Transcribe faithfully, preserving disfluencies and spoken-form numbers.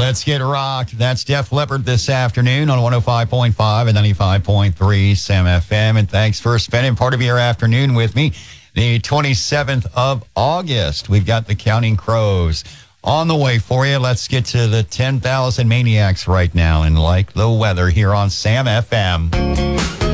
Let's get rocked. That's Def Leppard this afternoon on one oh five point five and ninety-five point three Sam F M. And thanks for spending part of your afternoon with me. The twenty-seventh of August, we've got the Counting Crows on the way for you. Let's get to the ten thousand Maniacs right now and like the weather here on Sam F M.